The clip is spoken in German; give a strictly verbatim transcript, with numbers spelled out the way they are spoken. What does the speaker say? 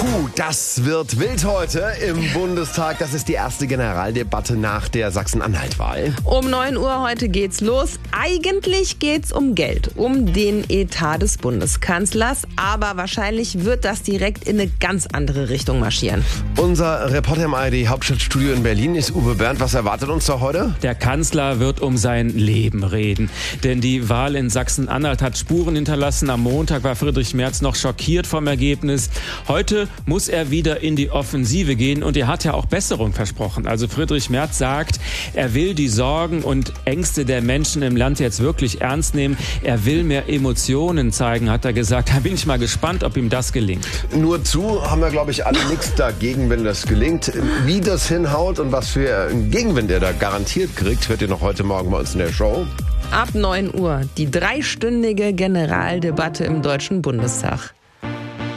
Puh, das wird wild heute im Bundestag. Das ist die erste Generaldebatte nach der Sachsen-Anhalt-Wahl. Um neun Uhr heute geht's los. Eigentlich geht's um Geld, um den Etat des Bundeskanzlers. Aber wahrscheinlich wird das direkt in eine ganz andere Richtung marschieren. Unser Reporter im A R D-Hauptstadtstudio in Berlin ist Uwe Bernd. Was erwartet uns da heute? Der Kanzler wird um sein Leben reden. Denn die Wahl in Sachsen-Anhalt hat Spuren hinterlassen. Am Montag war Friedrich Merz noch schockiert vom Ergebnis. Heute muss er wieder in die Offensive gehen und er hat ja auch Besserung versprochen. Also Friedrich Merz sagt, er will die Sorgen und Ängste der Menschen im Land jetzt wirklich ernst nehmen. Er will mehr Emotionen zeigen, hat er gesagt. Da bin ich mal gespannt, ob ihm das gelingt. Nur zu haben wir, glaube ich, alle nichts dagegen, wenn das gelingt. Wie das hinhaut und was für einen Gegenwind er da garantiert kriegt, hört ihr noch heute Morgen bei uns in der Show. Ab neun Uhr die dreistündige Generaldebatte im Deutschen Bundestag.